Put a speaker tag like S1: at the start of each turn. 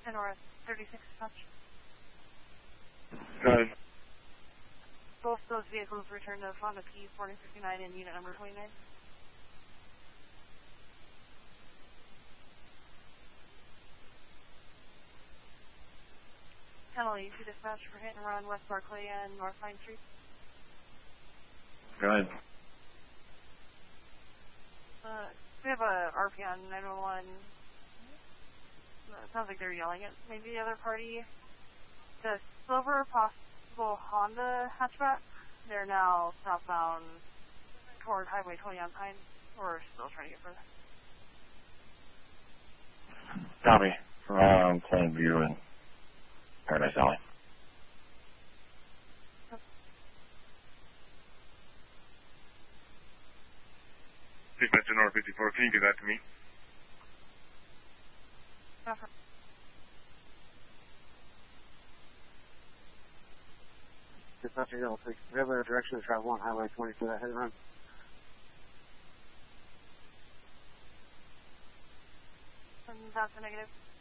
S1: 10 North 36 touch.
S2: Go ahead.
S1: Both those vehicles returned to Honda P4059 in unit number 29. Penalty to dispatch for hit and run West Barclay and North 9th Street.
S2: Go ahead.
S1: We have a RP on 911. It sounds like they're yelling at maybe the other party. The silver possible Honda hatchback, they're now southbound toward Highway 20 on Pine. We're still trying to get further.
S2: Copy. From Plainview and Paradise Alley. Dispatcher North 54, can you give that to me?
S3: Dispatcher Yellow 6, we have a direction to travel on Highway 20 for that hit and run.
S1: That's a negative.